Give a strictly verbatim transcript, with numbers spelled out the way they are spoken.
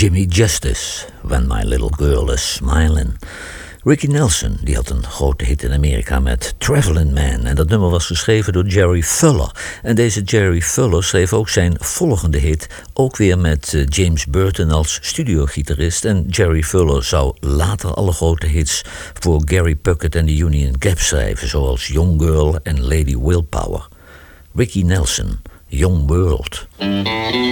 Jimmy Justice, When My Little Girl Is Smiling. Ricky Nelson die had een grote hit in Amerika met Travelin' Man. En dat nummer was geschreven door Jerry Fuller. En deze Jerry Fuller schreef ook zijn volgende hit, ook weer met uh, James Burton als studiogitarist. En Jerry Fuller zou later alle grote hits voor Gary Puckett en de Union Gap schrijven, zoals Young Girl en Lady Willpower. Ricky Nelson, Young World.